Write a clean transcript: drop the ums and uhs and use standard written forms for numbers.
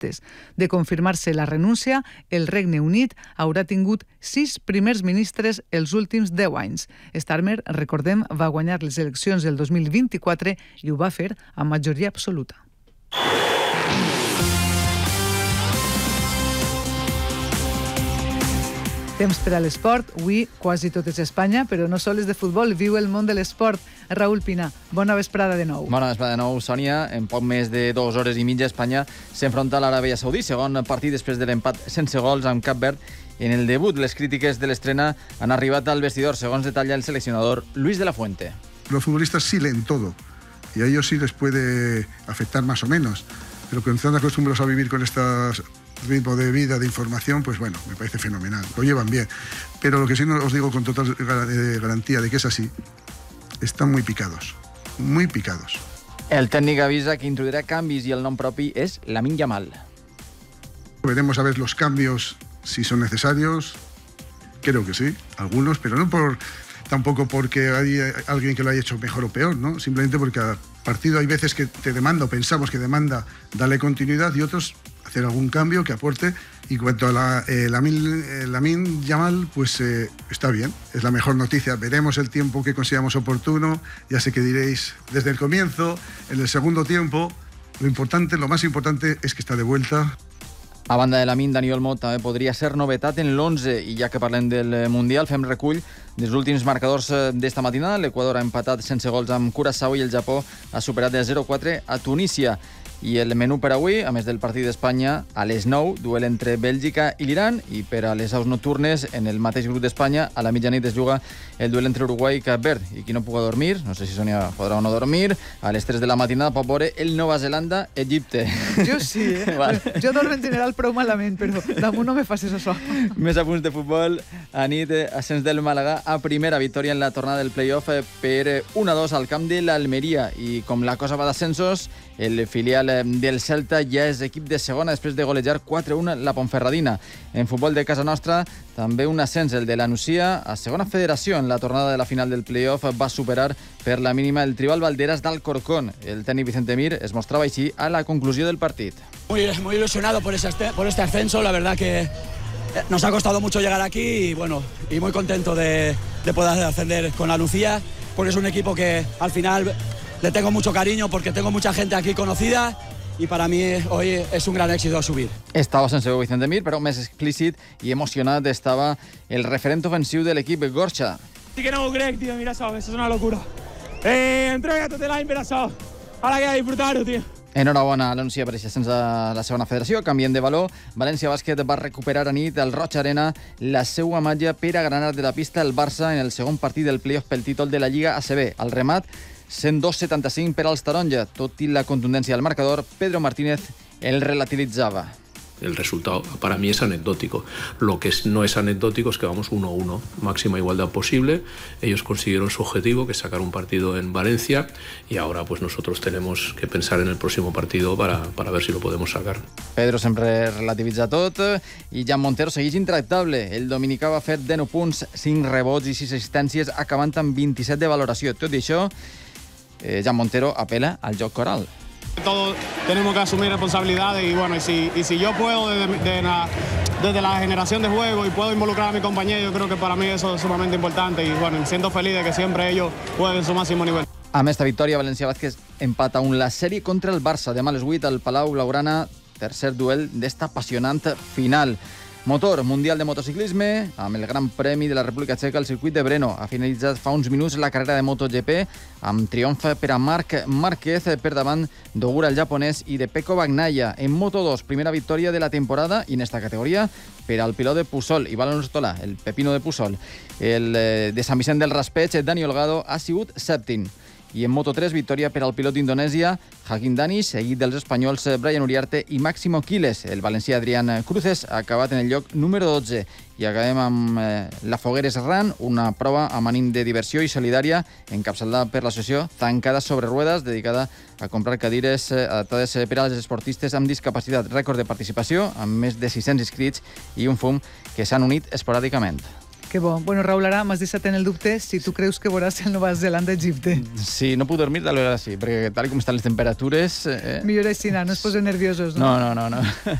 actes. De confirmar-se la renúncia, el Regne Unit haurà tingut 6 primers ministres els últims 10 anys. Starmer, recordem, va guanyar les eleccions del 2024 i ho va fer amb majoria absoluta. Temps per a l'esport. Avui quasi tot és Espanya, però no sol és de futbol. Viu el món de l'esport. Raül Pina, bona vesprada de nou. Bona vesprada de nou, Sònia. En poc més de 2 hores i mitja, Espanya s'enfronta a l'Aràbia Saudí, segon partit després de l'empat sense gols amb Cap Verd en el debut. Les crítiques de l'estrena han arribat al vestidor, segons detalla el seleccionador Luis de la Fuente. Los futbolistas sí leen todo, y a ellos sí les puede afectar más o menos, pero que están acostumbrados a vivir con este ritmo de vida, de información, pues bueno, me parece fenomenal, lo llevan bien. Pero lo que sí os digo con total garantía de que es así, están muy picados, muy picados. El tècnic avisa que introduirà canvis i el nom propi és Lamine Yamal. Veremos a ver los cambios, si son necesarios, creo que sí, algunos, pero no tampoco porque hay alguien que lo haya hecho mejor o peor, ¿no? Simplemente porque a partido hay veces que te demanda, o pensamos que demanda, darle continuidad, y otros hacer algún cambio que aporte. Y cuanto a Lamine Yamal, pues está bien, es la mejor noticia. Veremos el tiempo que consideramos oportuno. Ya sé que diréis desde el comienzo, en el segundo tiempo. Lo más importante es que está de vuelta. A banda de Lamine, Dani Olmo també podria ser novetat en l'11, i ja que parlem del Mundial, fem recull dels últims marcadors d'esta matinada. L'Equador ha empatat sense gols amb Curaçao i el Japó ha superat de 0-4 a Tunísia. I el menú per avui, a més del partit d'Espanya, a les 9, duel entre Bèlgica i l'Iran, i per a les aus nocturnes, en el mateix grup d'Espanya, a la mitjanit es juga el duel entre Uruguai i Cap Verd. I qui no puga dormir, no sé si Sònia podrà o no dormir, a les 3 de la matinada pot veure el Nova Zelanda-Egipte. Jo sí, Vale. Jo dormo en general prou malament, però damunt no me facis això. Més a punts de futbol. A nit, ascens del Màlaga a primera, victòria en la tornada del play-off per 1-2 al camp de l'Almeria. I com la cosa va d'ascensos, el filial del Celta ja és equip de segona després de golejar 4-1 la Ponferradina. En futbol de casa nostra, també un ascens, el de la Nucia, a segona federació. En la tornada de la final del play-off va superar per la mínima el Tribal Valderas d'Alcorcón. El tècnic Vicente Mir es mostrava així a la conclusió del partit. Muy ilusionado por este ascenso, la verdad que nos ha costado mucho llegar aquí y muy contento de poder ascender con la Nucía, porque es un equipo que al final le tengo mucho cariño, porque tengo mucha gente aquí conocida, y para mí hoy es un gran éxito subir. Estava sense veu Vicente Mir, però més explícit i emocionat estava el referent ofensiu de l'equip, Gorcha. Sí que no ho crec, tío, mira això, això és una locura. Entrega tot l'any per això, ara queda disfrutar-ho, tío. Enhorabona a la Nucia per aquest ascens a la segona federació. Canviem de valor. València Bàsquet va recuperar a nit al Roig Arena la seva màgia per agranar de la pista el Barça en el segon partit del play-off pel títol de la Lliga ACB. Al remat, 102-75 per als Taronja. Tot i la contundència del marcador, Pedro Martínez el relativitzava. El resultado para mí es anecdótico. Lo que no es anecdótico es que vamos 1-1, máxima igualdad posible. Ellos consiguieron su objetivo, que es sacar un partido en Valencia, y ahora pues nosotros tenemos que pensar en el próximo partido para ver si lo podemos sacar. Pedro sempre relativitza tot, i Jan Montero segueix intractable. El dominicà va fer 19 punts, 5 rebots i 6 assistències, acabant amb 27 de valoració. Tot i això, Jan Montero apela al joc coral. Todos tenemos que asumir responsabilidades y si yo puedo desde la generación de juego y puedo involucrar a mi compañero, yo creo que para mí eso es sumamente importante y me siento feliz de que siempre ellos jueguen en su máximo nivel. Amb esta victòria, València Bàsquet empata la sèrie contra el Barça. Demà a les 8 al Palau Blaugrana, tercer duel d'esta apassionant final. Motor, Mundial de Motociclisme, amb el Gran Premi de la República Txeca al circuit de Brno. Ha finalitzat fa uns minuts la carrera de MotoGP amb triomf per a Marc Márquez per davant d'Ogura, el japonès, i de Pecco Bagnaia. En Moto2, primera victòria de la temporada i en esta categoria per al pilot de Pusol, Ivan Ortola, el pepino de Pusol. El de Sant Vicent del Raspeig, Dani Olgado, ha sigut sèptim. I en Moto3, victòria per al pilot d'Indonèsia, Hakim Danish, seguit dels espanyols Brian Uriarte i Máximo Quiles. El valencià Adrián Cruces ha acabat en el lloc número 12. I acabem amb la Fogueres Run, una prova amb ànim de diversió i solidària, encapçalada per l'associació Tancada sobre Ruedas, dedicada a comprar cadires adaptades per als esportistes amb discapacitat. Rècord de participació, amb més de 600 inscrits i un fum que s'han unit esporàdicament. Que bo. Bueno, Raül, ara m'has deixat en el dubte si tu creus que veuràs el Nova Zelanda-Egipte. Sí, no puc dormir, tal vegada sí, perquè tal com estan les temperatures... Millor així, no es posen nerviosos, no? No.